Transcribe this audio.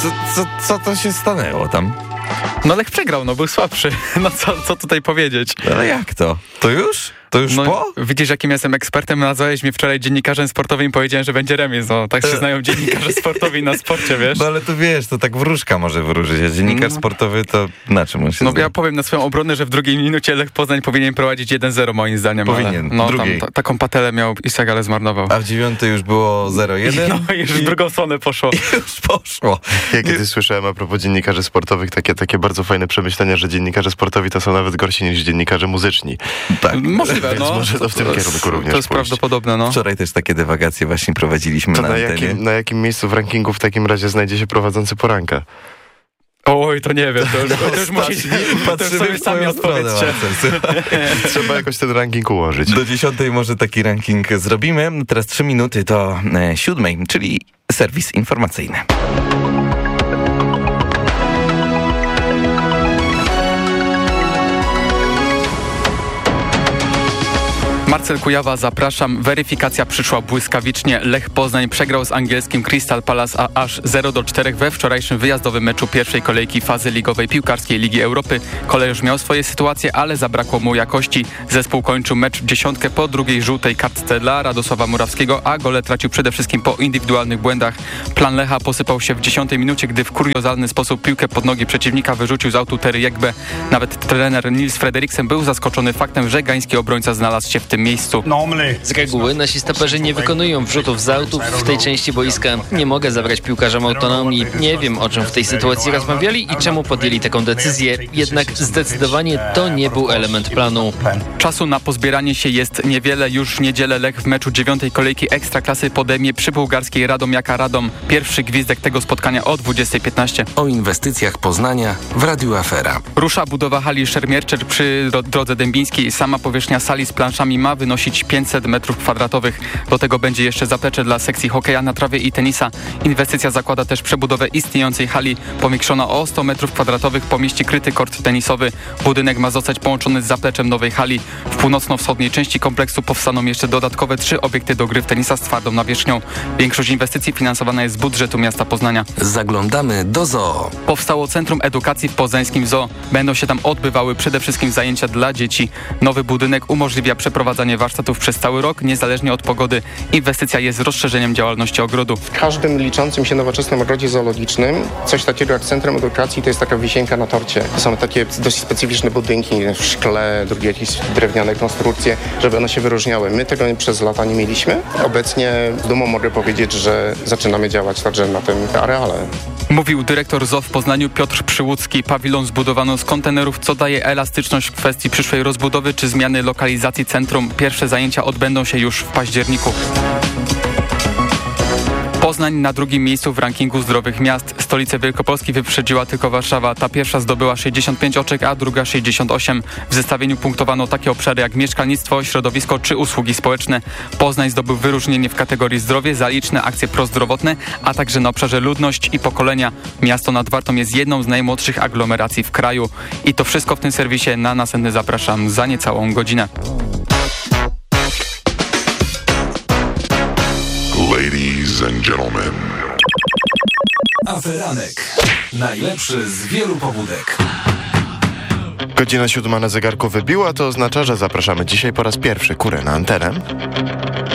Co to się stanęło tam? No Lech przegrał, był słabszy. No co tutaj powiedzieć? Ale jak to? To już? To już po? Widzisz, jakim jestem ekspertem, nazwałeś mnie wczoraj dziennikarzem sportowym i powiedziałem, że będzie remis. Tak się znają dziennikarze sportowi na sporcie, wiesz? No ale to wiesz, to tak wróżka może wróżyć, a dziennikarz sportowy to na czym on się zna? Ja powiem na swoją obronę, że w drugiej minucie Lech Poznań powinien prowadzić 1-0 moim zdaniem. Powinien, drugiej. Taką patelę miał Isak, ale zmarnował. A w 9 już było 0-1? No już w drugą stronę poszło. Już poszło. Ja kiedyś słyszałem a propos dziennikarzy sportowych takie bardzo fajne przemyślenia, że dziennikarze sportowi to są nawet gorsi niż dziennikarze muzyczni. Tak. Możliwe, Więc może to w tym kierunku również to jest prawdopodobne, Wczoraj też takie dywagacje właśnie prowadziliśmy to na antenie. Na jakim miejscu w rankingu w takim razie znajdzie się prowadzący poranka? Oj, to nie wiem, to już musicie sobie sami odpowiedzcie. Trzeba jakoś ten ranking ułożyć. Do 10 może taki ranking zrobimy. Teraz 3 minuty do 7, czyli serwis informacyjny. Marcel Kujawa, zapraszam. Weryfikacja przyszła błyskawicznie. Lech Poznań przegrał z angielskim Crystal Palace aż 0-4 we wczorajszym wyjazdowym meczu pierwszej kolejki fazy ligowej piłkarskiej Ligi Europy. Kolejorz miał swoje sytuacje, ale zabrakło mu jakości. Zespół kończył mecz w 10 po drugiej żółtej kartce dla Radosława Murawskiego, a gole tracił przede wszystkim po indywidualnych błędach. Plan Lecha posypał się w 10 minucie, gdy w kuriozalny sposób piłkę pod nogi przeciwnika wyrzucił z autu Terry Jekbe. Nawet trener Nils Frederiksen był zaskoczony faktem, że gański obrońca znalazł się w tym miejscu. Z reguły nasi stoperzy nie wykonują wrzutów z autów w tej części boiska. Nie mogę zabrać piłkarzom autonomii. Nie wiem, o czym w tej sytuacji rozmawiali i czemu podjęli taką decyzję. Jednak zdecydowanie to nie był element planu. Czasu na pozbieranie się jest niewiele. Już w niedzielę Lech w meczu 9. kolejki Ekstraklasy podejmie przy bułgarskiej Radomiaka Radom. Pierwszy gwizdek tego spotkania o 20:15. O inwestycjach Poznania w Radiu Afera. Rusza budowa hali Szermierczer przy drodze dębińskiej. Sama powierzchnia sali z planszami ma wynosić 500 m2. Do tego będzie jeszcze zaplecze dla sekcji hokeja na trawie i tenisa. Inwestycja zakłada też przebudowę istniejącej hali. Powiększona o 100 m2 pomieści kryty kort tenisowy. Budynek ma zostać połączony z zapleczem nowej hali. W północno-wschodniej części kompleksu powstaną jeszcze dodatkowe 3 obiekty do gry w tenisa z twardą nawierzchnią. Większość inwestycji finansowana jest z budżetu miasta Poznania. Zaglądamy do zoo. Powstało Centrum Edukacji w poznańskim zoo. Będą się tam odbywały przede wszystkim zajęcia dla dzieci. Nowy budynek umożliwia przeprowadzanie warsztatów przez cały rok, niezależnie od pogody. Inwestycja jest rozszerzeniem działalności ogrodu. W każdym liczącym się nowoczesnym ogrodzie zoologicznym coś takiego jak Centrum Edukacji to jest taka wisienka na torcie. To są takie dość specyficzne budynki w szkle, drugie jakieś drewniane konstrukcje, żeby one się wyróżniały. My tego przez lata nie mieliśmy. Obecnie z dumą mogę powiedzieć, że zaczynamy działać także na tym areale. Mówił dyrektor zoo w Poznaniu Piotr Przyłódzki. Pawilon zbudowano z kontenerów, co daje elastyczność w kwestii przyszłej rozbudowy czy zmiany lokalizacji centrum. Pierwsze zajęcia odbędą się już w październiku. Poznań na drugim miejscu w rankingu zdrowych miast. Stolicę Wielkopolski wyprzedziła tylko Warszawa. Ta pierwsza zdobyła 65 oczek, a druga 68. W zestawieniu punktowano takie obszary jak mieszkalnictwo, środowisko czy usługi społeczne. Poznań zdobył wyróżnienie w kategorii zdrowie za liczne akcje prozdrowotne, a także na obszarze ludność i pokolenia. Miasto nad Wartą jest jedną z najmłodszych aglomeracji w kraju. I to wszystko w tym serwisie. Na następny zapraszam za niecałą godzinę. Ladies and gentlemen. Aferanek. Najlepszy z wielu pobudek. Godzina 7 na zegarku wybiła, to oznacza, że zapraszamy dzisiaj po raz pierwszy Kurę na antenę.